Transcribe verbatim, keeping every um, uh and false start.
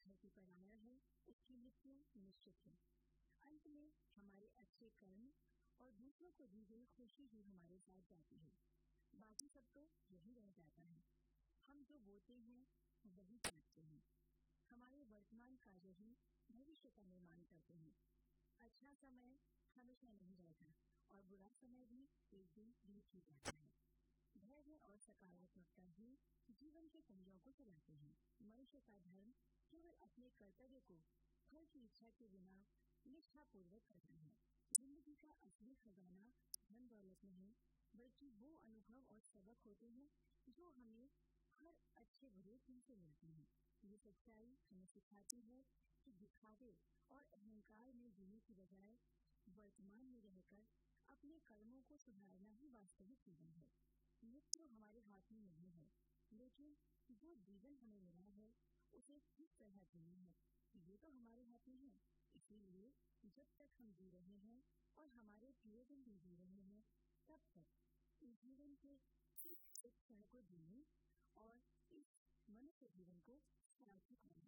धरती पर आया है उसकी मृत्यु निश्चित है। अंत में हमारे अच्छे कर्म और दूसरों को दी गई खुशी ही हमारे साथ जाती है, बाकी सब तो यही रह जाता है। हम जो बोते हैं वही काटते हैं। हमारे वर्तमान कार्य ही भविष्य का निर्माण करते हैं। अच्छा समय हमेशा नहीं रहता और बुरा समय भी एक दिन बीत ही जाता है। धैर्य और सकारात्मकता ही जीवन के पहियों को चलाते हैं। मनुष्य का धर्म केवल अपने कर्तव्य को फल की इच्छा के बिना निष्ठापूर्वक करना है। जिंदगी का असली खजाना धन दौलत नहीं, बल्कि वो अनुभव और सबक होते हैं जो हमें हर अच्छे बुरे दिन से मिलते हैं। ये सच्चाई हमें सिखाती है कि दिखावे और अहंकार में जीने की बजाय वर्तमान में रहकर अपने कर्मों को सुधारना ही वास्तविक जीवन है। मृत्यु हमारे हाथ में नहीं है, लेकिन जो जीवन हमें मिला है उसे किस तरह जीना है ये तो हमारे हाथ में है। इसीलिए जब तक हम जी रहे हैं और हमारे प्रियजन भी जी रहे हैं, तब तक इस जीवन के इस एक क्षण को जीने और इस मनुष्य जीवन को सार्थक बनाएं।